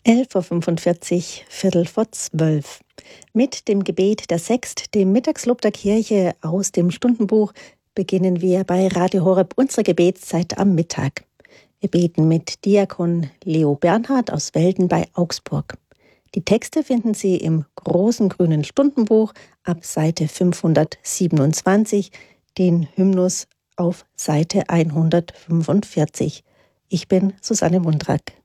11:45 Uhr, Viertel vor 12. Mit dem Gebet der Sext, dem Mittagslob der Kirche aus dem Stundenbuch, beginnen wir bei Radio Horeb unsere Gebetszeit am Mittag. Wir beten mit Diakon Leo Bernhard aus Welden bei Augsburg. Die Texte finden Sie im großen grünen Stundenbuch ab Seite 527, den Hymnus auf Seite 145. Ich bin Susanne Mundrak.